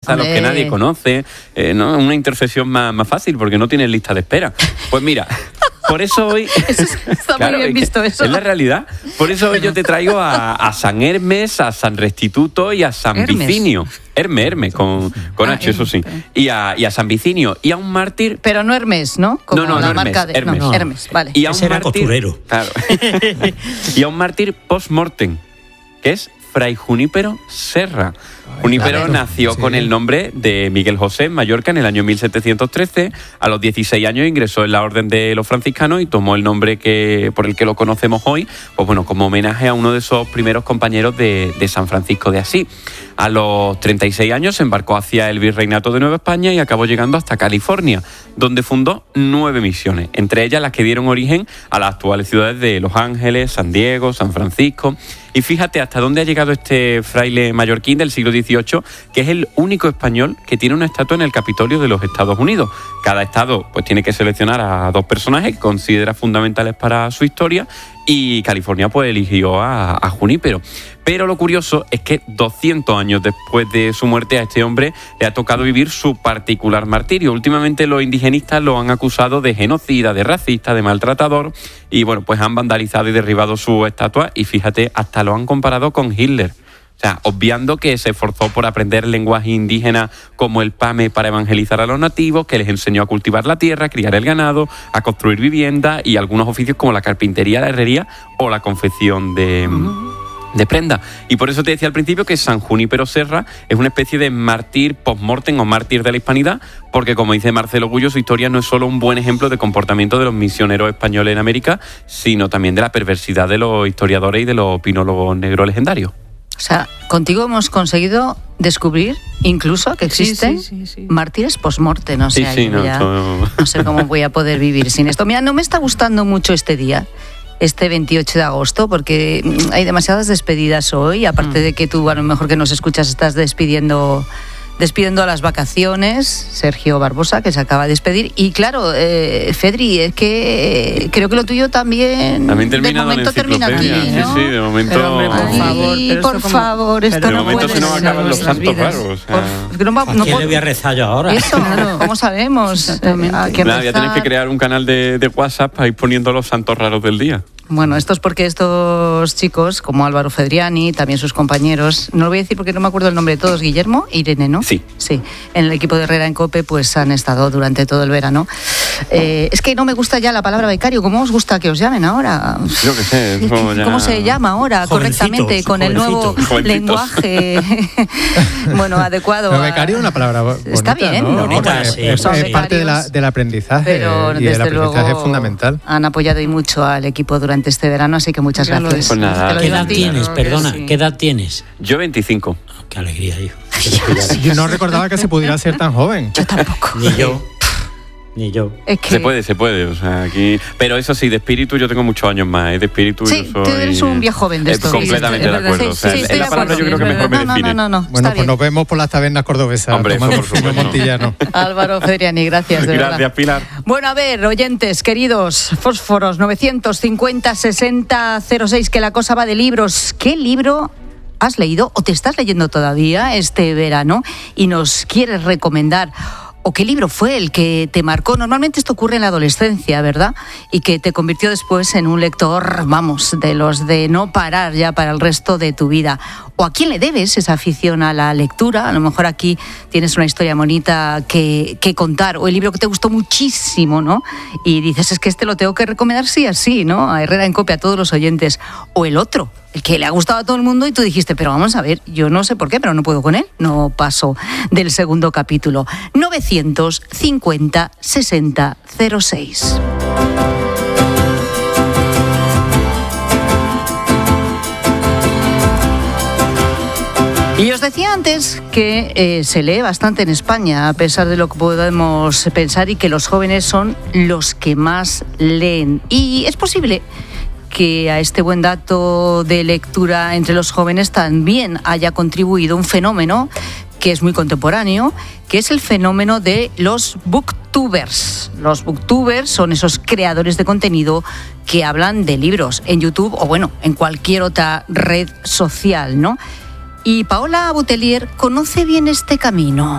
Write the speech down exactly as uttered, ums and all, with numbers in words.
artistas, Hombre. los que nadie conoce, eh, ¿no? Una intersección más, más fácil porque no tienes lista de espera. Pues mira... Por eso hoy... Eso está claro, muy bien visto eso. Es la realidad. Por eso hoy yo te traigo a, a San Hermes, a San Restituto y a San Hermes. Vicinio. Hermes, Hermes, con, con ah, H, eso sí. Y a, y a San Vicinio. Y a un mártir... Pero no Hermes, ¿no? Como no, no, la no marca Hermes, de... Hermes. No, Hermes, vale. Y a un Ese era mártir, costurero. Claro. Y a un mártir post-mortem, que es Fray Junípero Serra. Junípero claro, nació sí. con el nombre de Miguel José en Mallorca en el año mil setecientos trece. A los dieciséis años ingresó en la Orden de los Franciscanos y tomó el nombre que por el que lo conocemos hoy, pues bueno, como homenaje a uno de esos primeros compañeros de, de San Francisco de Asís. A los treinta y seis años se embarcó hacia el Virreinato de Nueva España y acabó llegando hasta California, donde fundó nueve misiones, entre ellas las que dieron origen a las actuales ciudades de Los Ángeles, San Diego, San Francisco. Y fíjate hasta dónde ha llegado este fraile mallorquín del siglo dieciocho, que es el único español que tiene una estatua en el Capitolio de los Estados Unidos. Cada estado pues tiene que seleccionar a dos personajes que considera fundamentales para su historia y California pues eligió a, a Junípero. Pero lo curioso es que doscientos años después de su muerte a este hombre le ha tocado vivir su particular martirio. Últimamente los indigenistas lo han acusado de genocida, de racista, de maltratador y bueno, pues han vandalizado y derribado su estatua y fíjate, hasta lo han comparado con Hitler. O sea, obviando que se esforzó por aprender lenguaje indígena como el pame para evangelizar a los nativos, que les enseñó a cultivar la tierra, a criar el ganado, a construir viviendas y algunos oficios como la carpintería, la herrería o la confección de... de prenda. Y por eso te decía al principio que San Junípero Serra es una especie de mártir post-mortem o mártir de la hispanidad, porque como dice Marcelo Gullo, su historia no es solo un buen ejemplo de comportamiento de los misioneros españoles en América, sino también de la perversidad de los historiadores y de los opinólogos negros legendarios. O sea, contigo hemos conseguido descubrir incluso que existen sí, sí, sí, sí. mártires post-mortem. O sea, sí, sí, no, ya, todo... no sé cómo voy a poder vivir sin esto. Mira, no me está gustando mucho este día. Este veintiocho de agosto, porque hay demasiadas despedidas hoy, aparte mm. de que tú a lo mejor que nos escuchas estás despidiendo despidiendo a las vacaciones, Sergio Barbosa, que se acaba de despedir, y claro, eh, Fedri, es que creo que lo tuyo también, también termina de momento termina aquí, ¿no? Sí, sí, de momento... Pero, hombre, por favor, Ay, pero por esto favor, esto de no momento puede se nos ser acaban los santos raros. O sea... por, no, ¿A no, quién no, le voy a rezar yo ahora? Eso, claro. ¿Cómo sabemos? Nada, ya tenéis que crear un canal de, de WhatsApp para ir poniendo los santos raros del día. Bueno, esto es porque estos chicos, como Álvaro Fedriani, también sus compañeros, no lo voy a decir porque no me acuerdo el nombre de todos, Guillermo, Irene, ¿no? Sí. Sí, en el equipo de Herrera en COPE pues han estado durante todo el verano. Eh, es que no me gusta ya la palabra becario, ¿cómo os gusta que os llamen ahora? Yo qué sé. ¿Cómo, ya... ¿Cómo se llama ahora correctamente con el nuevo jovencitos. lenguaje bueno, adecuado? Pero becario es una palabra bonita, está bien, ¿no? Bonita, sí. Es, es parte de la, del aprendizaje pero, y el aprendizaje es fundamental. Han apoyado y mucho al equipo durante este verano, así que muchas gracias. Pues nada. ¿Qué edad tienes? Perdona, ¿qué edad tienes? Yo veinticinco. Oh, qué alegría, hijo. Yo no recordaba que se pudiera ser tan joven. Yo tampoco. Ni yo. Ni yo. Es que... Se puede, se puede. O sea, aquí... Pero eso sí, de espíritu yo tengo muchos años más. ¿eh? De espíritu sí, yo soy... tú eres un viejo joven de esto. Completamente sí, de acuerdo. Sí, o sea, sí, es la palabra yo creo que mejor no, me define. No, no, no, no. Bueno, pues bien. Nos vemos por las tabernas cordobesas. Hombre, eso por supuesto. Montillano. Álvaro Fedriani, gracias, de Gracias, verdad. Pilar. Bueno, a ver, oyentes, queridos, fósforos, novecientos cincuenta sesenta cero seis, que la cosa va de libros. ¿Qué libro has leído o te estás leyendo todavía este verano y nos quieres recomendar? ¿O qué libro fue el que te marcó? Normalmente esto ocurre en la adolescencia, ¿verdad? Y que te convirtió después en un lector, vamos, de los de no parar ya para el resto de tu vida. ¿O a quién le debes esa afición a la lectura? A lo mejor aquí tienes una historia bonita que, que contar. O el libro que te gustó muchísimo, ¿no? Y dices, es que este lo tengo que recomendar sí así, ¿no? A Herrera en COPE, a todos los oyentes. O el otro, el que le ha gustado a todo el mundo y tú dijiste, pero vamos a ver, yo no sé por qué, pero no puedo con él. No paso del segundo capítulo. novecientos cincuenta sesenta cero seis. Y os decía antes que eh, se lee bastante en España, a pesar de lo que podemos pensar, y que los jóvenes son los que más leen. Y es posible que a este buen dato de lectura entre los jóvenes también haya contribuido un fenómeno que es muy contemporáneo, que es el fenómeno de los booktubers. Los booktubers son esos creadores de contenido que hablan de libros en YouTube o, bueno, en cualquier otra red social, ¿no? Y Paola Boutelier conoce bien este camino.